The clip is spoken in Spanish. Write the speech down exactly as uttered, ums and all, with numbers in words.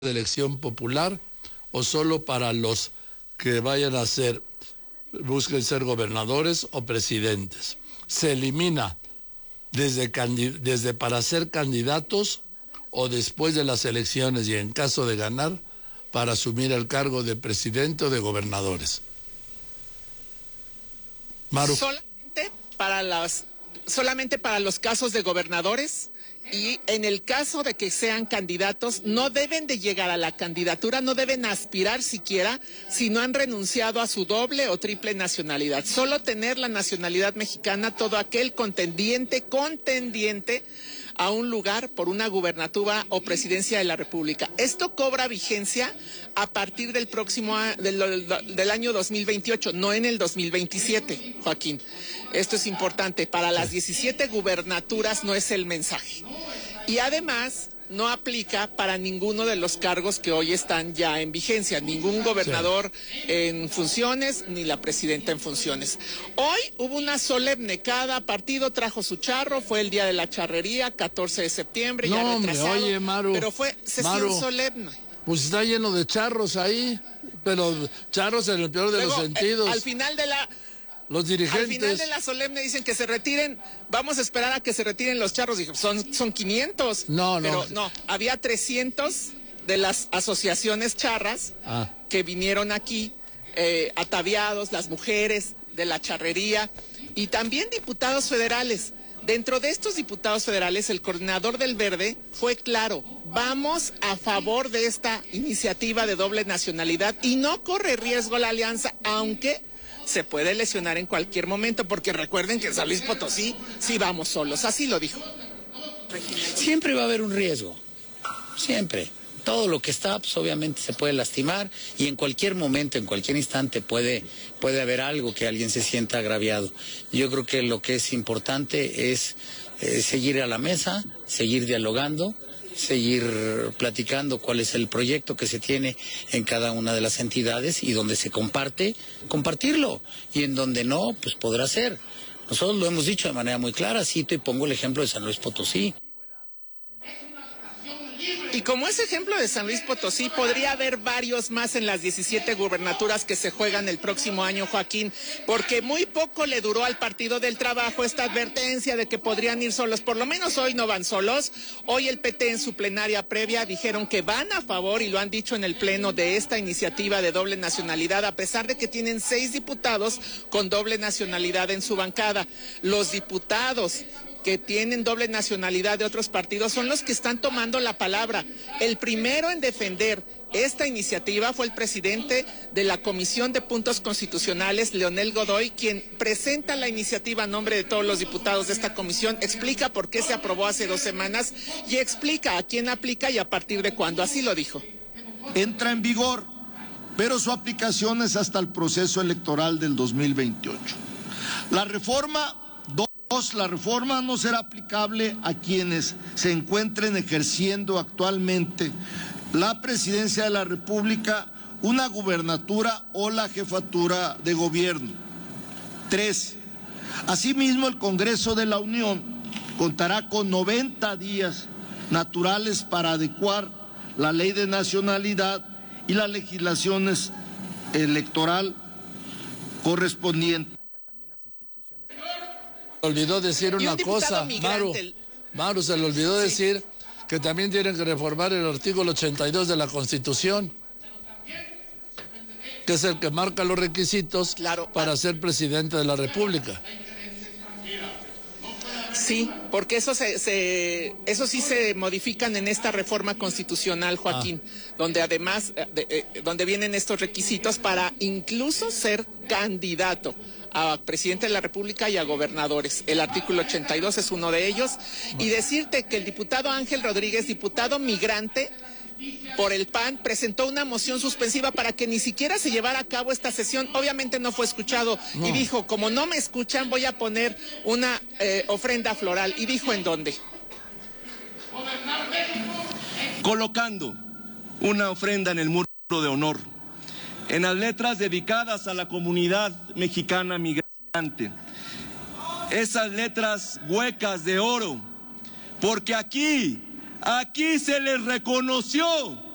de elección popular o solo para los que vayan a ser, busquen ser gobernadores o presidentes. Se elimina desde, desde para ser candidatos o después de las elecciones y en caso de ganar, para asumir el cargo de presidente o de gobernadores. Maru. Solamente para las, solamente para los casos de gobernadores. Y en el caso de que sean candidatos, no deben de llegar a la candidatura, no deben aspirar siquiera si no han renunciado a su doble o triple nacionalidad. Solo tener la nacionalidad mexicana, todo aquel contendiente, contendiente a un lugar por una gubernatura o presidencia de la República. Esto cobra vigencia a partir del próximo del, del año dos mil veintiocho, no en el dos mil veintisiete, Joaquín. Esto es importante. Para las diecisiete gubernaturas no es el mensaje. Y además no aplica para ninguno de los cargos que hoy están ya en vigencia, ningún gobernador sí. en funciones, ni la presidenta en funciones. Hoy hubo una solemne, cada partido trajo su charro, fue el día de la charrería, catorce de septiembre, no, ya retrasado, hombre, oye, Maru, pero fue sesión Maru, solemne. Pues está lleno de charros ahí, pero charros en el peor de Luego, los sentidos. Eh, al final de la... Los dirigentes. Al final de la solemne dicen que se retiren, vamos a esperar a que se retiren los charros. Dije, son, son quinientos. No, no. Pero no, había trescientos de las asociaciones charras ah. que vinieron aquí, eh, ataviados, las mujeres de la charrería y también diputados federales. Dentro de estos diputados federales, el coordinador del Verde fue claro, vamos a favor de esta iniciativa de doble nacionalidad y no corre riesgo la alianza, aunque se puede lesionar en cualquier momento, porque recuerden que en San Luis Potosí sí vamos solos, así lo dijo. Siempre va a haber un riesgo, siempre. Todo lo que está, pues obviamente se puede lastimar y en cualquier momento, en cualquier instante puede, puede haber algo que alguien se sienta agraviado. Yo creo que lo que es importante es eh, seguir a la mesa, seguir dialogando, seguir platicando cuál es el proyecto que se tiene en cada una de las entidades y donde se comparte, compartirlo, y en donde no, pues podrá ser. Nosotros lo hemos dicho de manera muy clara, cito y pongo el ejemplo de San Luis Potosí. Y como ese ejemplo de San Luis Potosí, podría haber varios más en las diecisiete gubernaturas que se juegan el próximo año, Joaquín, porque muy poco le duró al Partido del Trabajo esta advertencia de que podrían ir solos. Por lo menos hoy no van solos. Hoy el P T en su plenaria previa dijeron que van a favor, y lo han dicho en el pleno, de esta iniciativa de doble nacionalidad, a pesar de que tienen seis diputados con doble nacionalidad en su bancada. Los diputados que tienen doble nacionalidad de otros partidos son los que están tomando la palabra. El primero en defender esta iniciativa fue el presidente de la Comisión de Puntos Constitucionales, Leonel Godoy, quien presenta la iniciativa a nombre de todos los diputados de esta comisión, explica por qué se aprobó hace dos semanas y explica a quién aplica y a partir de cuándo. Así lo dijo. Entra en vigor, pero su aplicación es hasta el proceso electoral del dos mil veintiocho. La reforma Dos, la reforma no será aplicable a quienes se encuentren ejerciendo actualmente la presidencia de la República, una gubernatura o la jefatura de gobierno. Tres, asimismo el Congreso de la Unión contará con noventa días naturales para adecuar la ley de nacionalidad y las legislaciones electoral correspondientes. Olvidó decir una cosa, Maru, Maru, se le olvidó sí. decir que también tienen que reformar el artículo ochenta y dos de la Constitución, que es el que marca los requisitos claro, para ser presidente de la República. Sí, porque eso se, se eso sí se modifican en esta reforma constitucional, Joaquín, ah. donde además de, eh, donde vienen estos requisitos para incluso ser candidato a presidente de la República y a gobernadores. El artículo ochenta y dos es uno de ellos. Y decirte que el diputado Ángel Rodríguez, diputado migrante por el P A N, presentó una moción suspensiva para que ni siquiera se llevara a cabo esta sesión. Obviamente no fue escuchado no. y dijo, como no me escuchan, voy a poner una eh, ofrenda floral. ¿Y dijo en dónde? Colocando una ofrenda en el muro de honor, en las letras dedicadas a la comunidad mexicana migrante. Esas letras huecas de oro, porque aquí, aquí se les reconoció